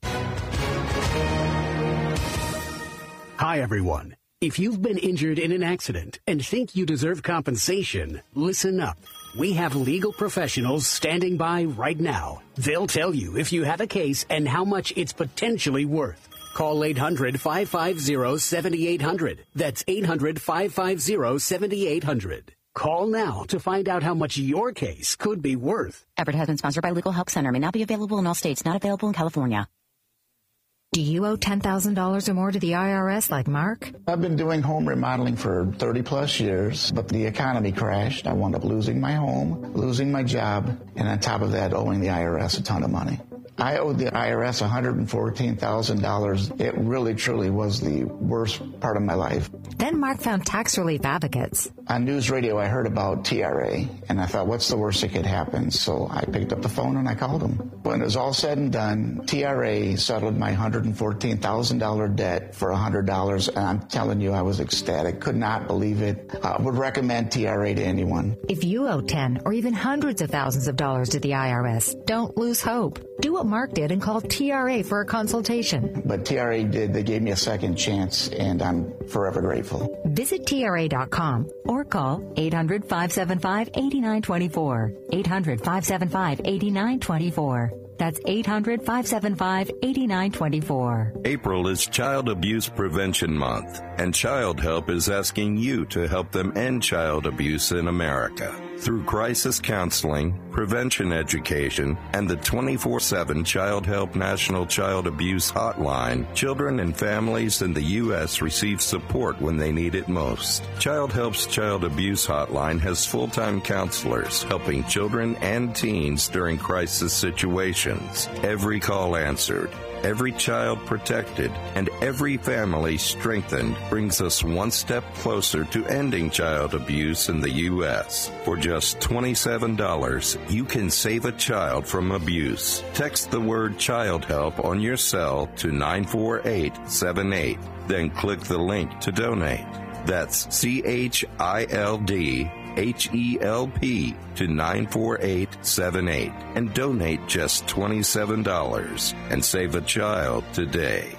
Speaker 9: Hi, everyone. If you've been injured in an accident and think you deserve compensation, listen up. We have legal professionals standing by right now. They'll tell you if you have a case and how much it's potentially worth. Call eight hundred five five zero seven eight zero zero. That's eight hundred five five zero seven eight zero zero. Call now to find out how much your case could be worth.
Speaker 10: Advertisement sponsored by Legal Help Center. May not be available in all states. Not available in California.
Speaker 19: Do you owe ten thousand dollars or more to the I R S like Mark?
Speaker 12: I've been doing home remodeling for thirty plus years, but the economy crashed. I wound up losing my home, losing my job, and on top of that, owing the I R S a ton of money. I owed the I R S one hundred fourteen thousand dollars. It really, truly was the worst part of my life.
Speaker 19: Then Mark found Tax Relief Advocates.
Speaker 12: On news radio, I heard about T R A, and I thought, what's the worst that could happen? So I picked up the phone and I called them. When it was all said and done, T R A settled my one hundred fourteen thousand dollars debt for one hundred dollars, and I'm telling you, I was ecstatic. Could not believe it. I would recommend T R A to anyone.
Speaker 19: If you owe ten or even hundreds of thousands of dollars to the I R S, don't lose hope. Do what Mark did and call T R A for a consultation.
Speaker 12: But T R A did. They gave me a second chance, and I'm forever grateful.
Speaker 19: Visit T R A dot com or call eight hundred, five seven five, eight nine two four. eight hundred, five seven five, eight nine two four. That's eight hundred, five seven five, eight nine two four.
Speaker 11: April is Child Abuse Prevention Month, and Child Help is asking you to help them end child abuse in America. Through crisis counseling, prevention education, and the twenty-four seven Child Help National Child Abuse Hotline, children and families in the U S receive support when they need it most. Child Help's Child Abuse Hotline has full-time counselors helping children and teens during crisis situations. Every call answered, every child protected, and every family strengthened brings us one step closer to ending child abuse in the U S. For just twenty-seven dollars, you can save a child from abuse. Text the word Child Help on your cell to nine four eight seven eight. Then click the link to donate. That's C H I L D H E L P to nine four eight seven eight and donate just twenty-seven dollars and save a child today.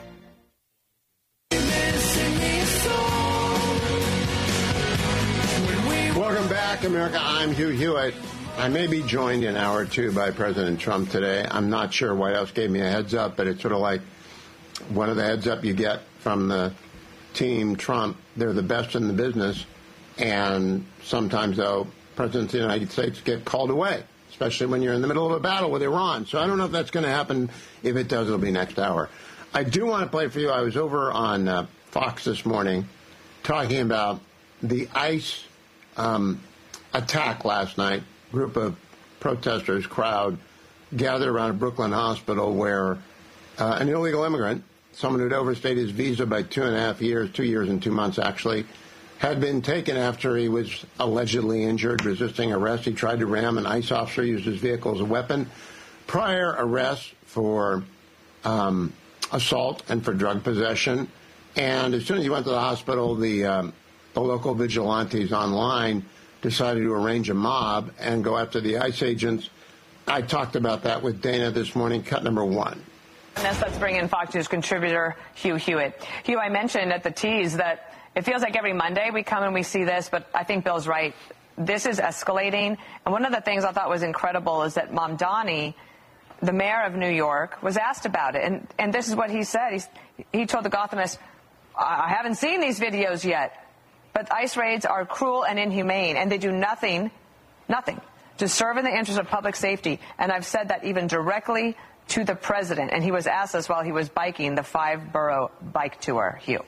Speaker 24: Welcome back, America. I'm Hugh Hewitt. I may be joined in hour two by President Trump today. I'm not sure. White House gave me a heads up, but it's sort of like one of the heads up you get from the team Trump. They're the best in the business. And sometimes, though, presidents of the United States get called away, especially when you're in the middle of a battle with Iran. So I don't know if that's going to happen. If it does, it'll be next hour. I do want to play for you. I was over on uh, Fox this morning talking about the ICE um, attack last night. Group of protesters, crowd, gathered around a Brooklyn hospital where uh, an illegal immigrant, someone who'd overstayed his visa by two and a half years, two years and two months actually, had been taken after he was allegedly injured, resisting arrest. He tried to ram an ICE officer, used his vehicle as a weapon. Prior arrests for um, assault and for drug possession. And as soon as he went to the hospital, the, um, the local vigilantes online decided to arrange a mob and go after the ICE agents. I talked about that with Dana this morning, cut number one.
Speaker 5: Let's bring in Fox News contributor Hugh Hewitt. Hugh, I mentioned at the tease that it feels like every Monday we come and we see this, but I think Bill's right. This is escalating. And one of the things I thought was incredible is that Mamdani, the mayor of New York, was asked about it. And, and this is what he said. He's, he told the Gothamist, I haven't seen these videos yet, but ICE raids are cruel and inhumane, and they do nothing, nothing, to serve in the interest of public safety. And I've said that even directly to the president. And he was asked this while he was biking the five-borough bike tour. Hugh.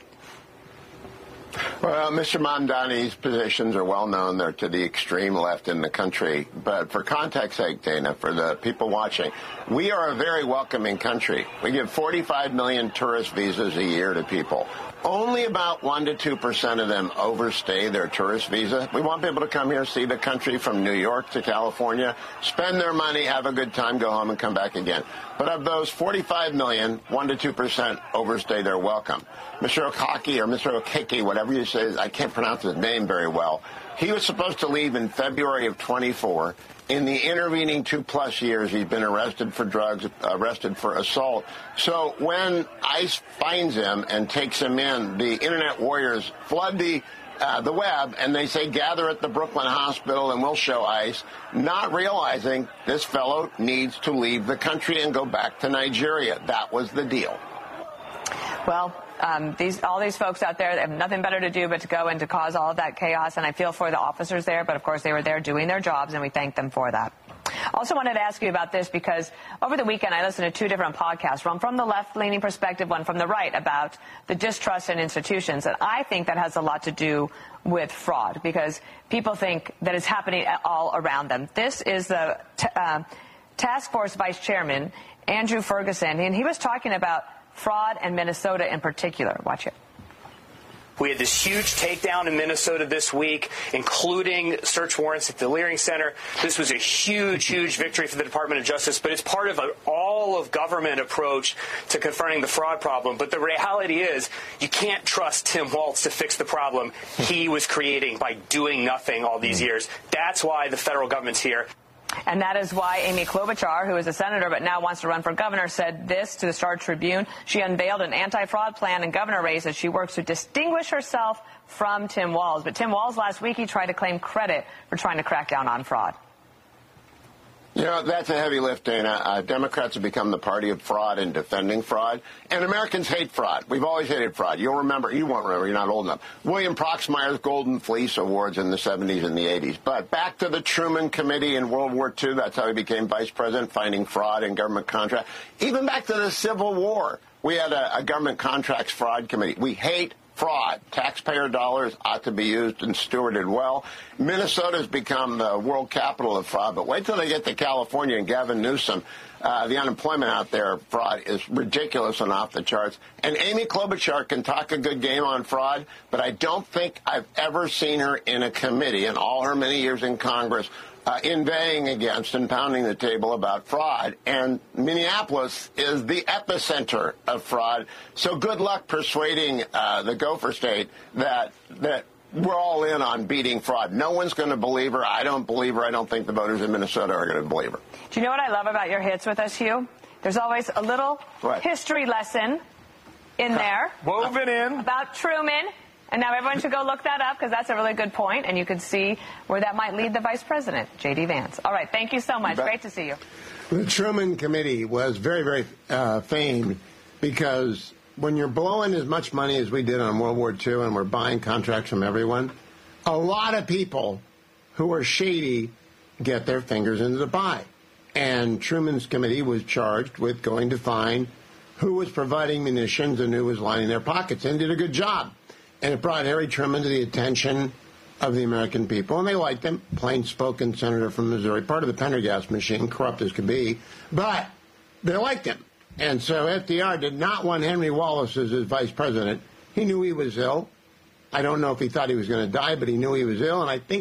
Speaker 24: Well, Mister Mamdani's positions are well known. They're to the extreme left in the country. But for context's sake, Dana, for the people watching, we are a very welcoming country. We give forty-five million tourist visas a year to people. Only about one to two percent of them overstay their tourist visa. We want people to come here, see the country from New York to California, spend their money, have a good time, go home and come back again. But of those forty-five million, one to two percent overstay their welcome. Mister Okaki or Mister Okeke, whatever you say, I can't pronounce his name very well. He was supposed to leave in February of twenty-four. In the intervening two-plus years, he's been arrested for drugs, arrested for assault. So when ICE finds him and takes him in, the Internet warriors flood the uh, the web, and they say, gather at the Brooklyn hospital and we'll show ICE, not realizing this fellow needs to leave the country and go back to Nigeria. That was the deal.
Speaker 5: Well, um, these all these folks out there have nothing better to do but to go and to cause all of that chaos, and I feel for the officers there, but of course they were there doing their jobs, and we thank them for that. Also wanted to ask you about this because over the weekend I listened to two different podcasts, one from the left-leaning perspective, one from the right, about the distrust in institutions, and I think that has a lot to do with fraud because people think that it's happening all around them. This is the t- uh, task force vice chairman, Andrew Ferguson, and he was talking about fraud and Minnesota in particular. Watch it.
Speaker 13: We had this huge takedown in Minnesota this week, including search warrants at the Leering Center. This was a huge, huge victory for the Department of Justice, but it's part of an all-of-government approach to confronting the fraud problem. But the reality is you can't trust Tim Walz to fix the problem he was creating by doing nothing all these years. That's why the federal government's here.
Speaker 5: And that is why Amy Klobuchar, who is a senator but now wants to run for governor, said this to the Star Tribune. She unveiled an anti-fraud plan and governor race as she works to distinguish herself from Tim Walz. But Tim Walz last week, he tried to claim credit for trying to crack down on fraud.
Speaker 24: You know, that's a heavy lift, Dana. Uh, Democrats have become the party of fraud and defending fraud. And Americans hate fraud. We've always hated fraud. You'll remember, you won't remember, you're not old enough, William Proxmire's Golden Fleece Awards in the seventies and the eighties. But back to the Truman Committee in World War Two, that's how he became vice president, finding fraud in government contract. Even back to the Civil War, we had a, a government contracts fraud committee. We hate fraud. Taxpayer dollars ought to be used and stewarded well. Minnesota's become the world capital of fraud, but wait till they get to California and Gavin Newsom. Uh, the unemployment out there, fraud, is ridiculous and off the charts. And Amy Klobuchar can talk a good game on fraud, but I don't think I've ever seen her in a committee in all her many years in Congress Uh, inveighing against and pounding the table about fraud. And Minneapolis is the epicenter of fraud. So good luck persuading uh, the Gopher State that that we're all in on beating fraud. No one's going to believe her. I don't believe her. I don't think the voters in Minnesota are going to believe her.
Speaker 5: Do you know what I love about your hits with us, Hugh? There's always a little
Speaker 24: what?
Speaker 5: history lesson in there.
Speaker 24: Woven in.
Speaker 5: About Truman. And now everyone should go look that up because that's a really good point, and you can see where that might lead the vice president, J D. Vance. All right, thank you so much. Great to see you.
Speaker 24: The Truman Committee was very, very uh, famed because when you're blowing as much money as we did on World War Two and we're buying contracts from everyone, a lot of people who are shady get their fingers into the pie. And Truman's committee was charged with going to find who was providing munitions and who was lining their pockets, and did a good job. And it brought Harry Truman to the attention of the American people, and they liked him. Plain-spoken senator from Missouri, part of the Pendergast machine, corrupt as could be, but they liked him. And so F D R did not want Henry Wallace as his vice president. He knew he was ill. I don't know if he thought he was going to die, but he knew he was ill, and I think